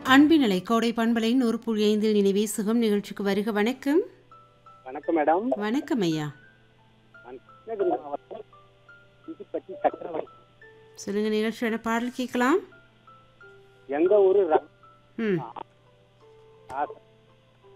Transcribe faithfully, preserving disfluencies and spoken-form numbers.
அன்பினலை கோடை பண்பலை நூறு புள்ளி ஐந்தில் நினைவே சுகம் நிகழ்ச்சிக்கு வருக. வணக்கம். வணக்கம் மேடம். வணக்கம் ஐயா. நான் கிருஷ்ணகிரி மாவட்டம் இஞ்சிப்பட்டி சக்கரவர்த்தி. சொல்லுங்க, நிகழ்ச்சியோட பாடல் கேட்கலாம். எங்க ஊரு ர- ம் ஆ-